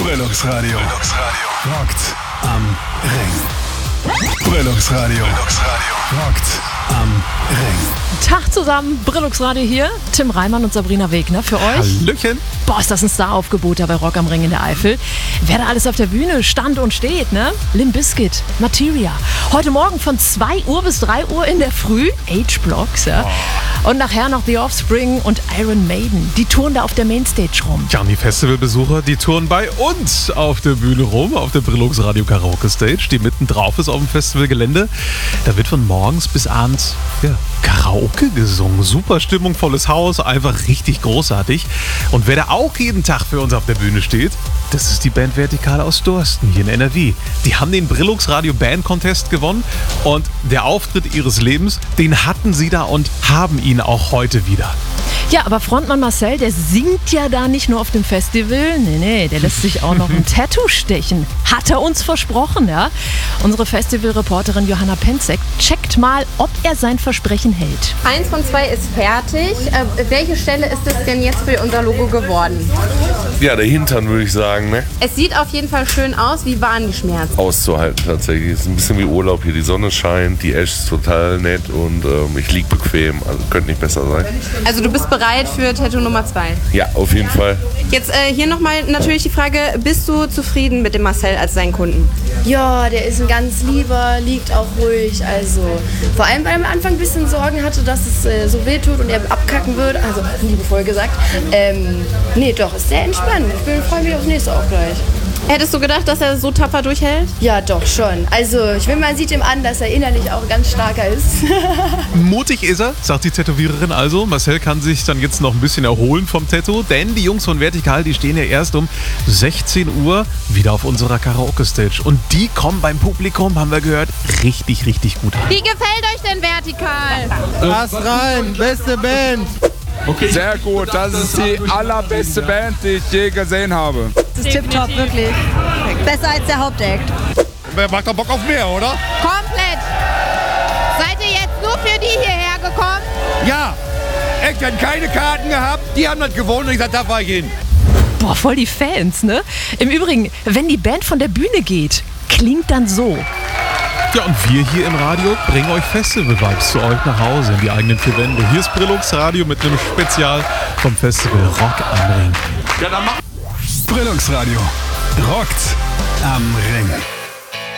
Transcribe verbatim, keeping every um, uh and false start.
Brillungsradio. Brillungsradio. Rockt am Ring. Brillungsradio. Brillungsradio. Rockt am Ring. Tag zusammen, Brillungsradio hier. Tim Reimann und Sabrina Wegner für euch. Hallöchen. Boah, ist das ein Star-Aufgebot da bei Rock am Ring in der Eifel. Wer da alles auf der Bühne stand und steht, ne? Limp Bizkit, Materia. Heute Morgen von zwei Uhr bis drei Uhr in der Früh, H-Blocks, ja. Und nachher noch The Offspring und Iron Maiden. Die touren da auf der Mainstage rum. Ja, und die Festivalbesucher, die touren bei uns auf der Bühne rum, auf der Brillungsradio Karaoke Stage, die mitten drauf ist auf dem Festivalgelände. Da wird von morgens bis abends, ja, Karaoke gesungen. Super stimmungsvolles Haus, einfach richtig großartig. Und wer da auch jeden Tag für uns auf der Bühne steht, das ist die Band Vertikal aus Dorsten hier in N R W. Die haben den Brillungsradio Band Contest gewonnen und der Auftritt ihres Lebens, den hatten sie da und haben ihn auch heute wieder. Ja, aber Frontmann Marcel, der singt ja da nicht nur auf dem Festival. Nee, nee, der lässt sich auch noch ein Tattoo stechen. Hat er uns versprochen, ja? Unsere Festivalreporterin Johanna Penzek checkt mal, ob er sein Versprechen hält. Eins von zwei ist fertig. Äh, welche Stelle ist es denn jetzt für unser Logo geworden? Ja, der Hintern würde ich sagen, ne? Es sieht auf jeden Fall schön aus. Wie waren die Schmerzen? Auszuhalten tatsächlich. Es ist ein bisschen wie Urlaub hier. Die Sonne scheint, die Ash ist total nett und ähm, ich liege bequem. Also könnte nicht besser sein. Also du bist bereit für Tattoo Nummer zwei? Ja, auf jeden Fall. Jetzt äh, hier nochmal natürlich die Frage, bist du zufrieden mit dem Marcel als seinen Kunden? Ja, der ist ein ganz lieber, liegt auch ruhig. Also vor allem, weil er am Anfang ein bisschen Sorgen hatte, dass es äh, so weh tut und er abkacken wird. Also liebevoll gesagt. Ähm, nee, doch, ist sehr entspannt. Ich freue mich aufs nächste auch gleich. Hättest du gedacht, dass er so tapfer durchhält? Ja, doch schon. Also ich finde, man sieht ihm an, dass er innerlich auch ganz starker ist. Mutig ist er, sagt die Tätowiererin also. Marcel kann sich dann jetzt noch ein bisschen erholen vom Tattoo, denn die Jungs von Vertikal, die stehen ja erst um sechzehn Uhr wieder auf unserer Karaoke-Stage. Und die kommen beim Publikum, haben wir gehört, richtig, richtig gut an. Wie gefällt euch denn Vertikal? Lass rein, beste Band. Okay. Sehr gut, das ist die allerbeste Band, die ich je gesehen habe. Das ist tipptopp, wirklich. Besser als der Hauptakt. Wer macht doch Bock auf mehr, oder? Komplett. Seid ihr jetzt nur für die hierher gekommen? Ja. Echt, die hatten keine Karten gehabt, die haben das gewonnen und ich gesagt, da fahr ich hin. Boah, voll die Fans, ne? Im Übrigen, wenn die Band von der Bühne geht, klingt dann so. Ja, und wir hier im Radio bringen euch Festival-Vibes zu euch nach Hause in die eigenen vier Wände. Hier ist Brillungsradio mit einem Spezial vom Festival Rock am Ring. Brillungsradio. Rockt am Ring.